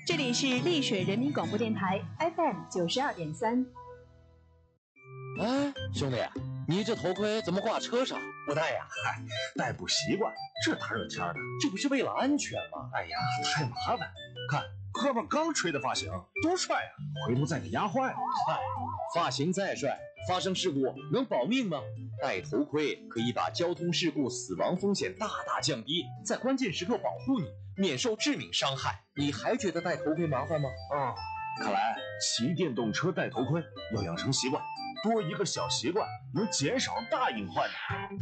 这里是丽水人民广播电台 FM 92.3。 哎，兄弟，你这头盔怎么挂车上？ 不戴呀？嗨，戴不习惯。这大热天的， 这不是为了安全吗？ 哎呀，太麻烦。看哥们刚吹的发型，多帅啊！回头再给压坏了。 嗨，发型再帅，发生事故能保命吗？戴头盔可以把交通事故死亡风险大大降低，在关键时刻保护你，免受致命伤害。你还觉得戴头盔麻烦吗？ 看来骑电动车戴头盔要养成习惯，多一个小习惯能减少大隐患的。